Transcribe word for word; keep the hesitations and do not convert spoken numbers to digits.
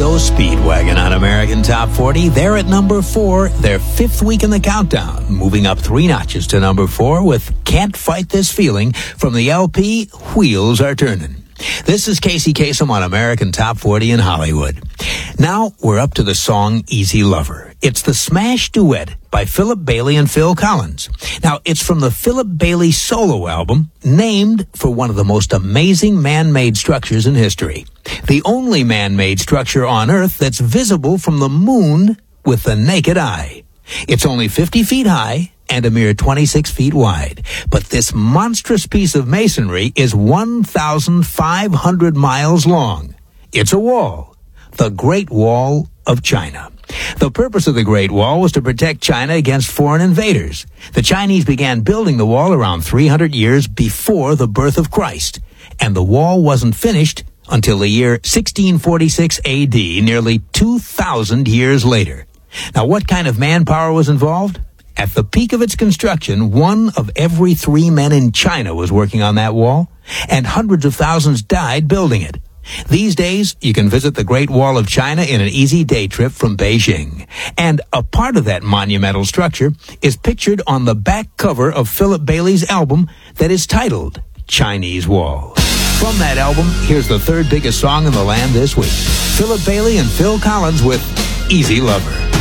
O Speedwagon on American Top forty. They're at number four, their fifth week in the countdown, moving up three notches to number four with Can't Fight This Feeling from the L P Wheels Are Turning. This is Casey Kasem on American Top forty in Hollywood. Now we're up to the song Easy Lover. It's the smash duet by Philip Bailey and Phil Collins. Now, it's from the Philip Bailey solo album, named for one of the most amazing man-made structures in history. The only man-made structure on Earth that's visible from the moon with the naked eye. It's only fifty feet high and a mere twenty-six feet wide. But this monstrous piece of masonry is one thousand five hundred miles long. It's a wall, the Great Wall of China. The purpose of the Great Wall was to protect China against foreign invaders. The Chinese began building the wall around three hundred years before the birth of Christ, and the wall wasn't finished until the year sixteen forty-six A D, nearly two thousand years later. Now, what kind of manpower was involved? At the peak of its construction, one of every three men in China was working on that wall, and hundreds of thousands died building it. These days, you can visit the Great Wall of China in an easy day trip from Beijing. And a part of that monumental structure is pictured on the back cover of Philip Bailey's album that is titled Chinese Wall. From that album, here's the third biggest song in the land this week. Philip Bailey and Phil Collins with Easy Lover.